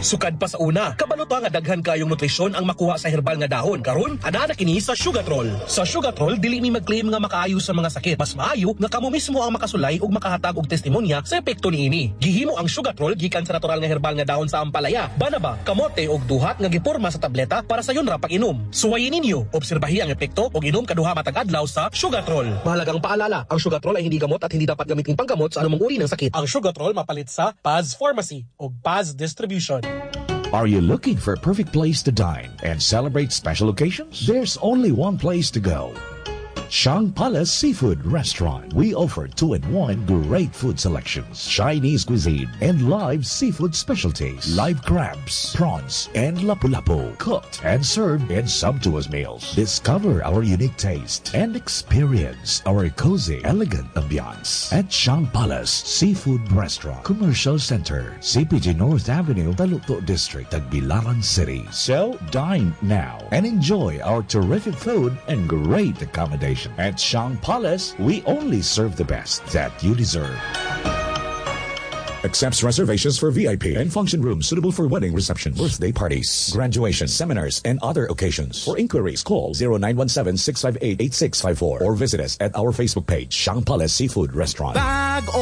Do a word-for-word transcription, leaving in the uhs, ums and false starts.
Sukad pa sa una, kabalo ta nga daghan kayong nutrisyon ang makuha sa herbal nga dahon. Karon, ana na kini sa Sugatrol. Sa Sugatrol, dili mi mag-claim nga makaayo sa mga sakit. Mas maayo nga kamo mismo ang makasulay ug makahatag og testimonya sa epekto niini. Gihimo ang Sugatrol gikan sa natural nga herbal nga dahon sa ampalaya, banaba, kamote ug duhat nga giporma sa tableta para sa yon ra pag-inom. Suwayin ninyo, obserbahi ang epekto ug inom kaduha matag adlaw sa Sugatrol. Mahalagang paalala, ang Sugatrol ay hindi gamot at hindi dapat gamitin panggamot sa anumang uri ng sakit. Ang Sugatrol mapalit sa Paz Pharmacy o Paz Distribution. Are you looking for a perfect place to dine and celebrate special occasions? There's only one place to go. Shang Palace Seafood Restaurant. We offer two-in-one great food selections, Chinese cuisine, and live seafood specialties, live crabs, prawns, and lapu-lapu, cooked and served in sumptuous meals. Discover our unique taste and experience our cozy, elegant ambiance at Shang Palace Seafood Restaurant, Commercial Center, C P G North Avenue, Taluto District, Tagbilaran City. So dine now and enjoy our terrific food and great accommodation. At Shang Palace, we only serve the best that you deserve. Accepts reservations for V I P and function rooms suitable for wedding reception, birthday parties, graduation, seminars, and other occasions. For inquiries, call zero nine one seven, six five eight, eight six five four or visit us at our Facebook page, Shang Palace Seafood Restaurant. Bag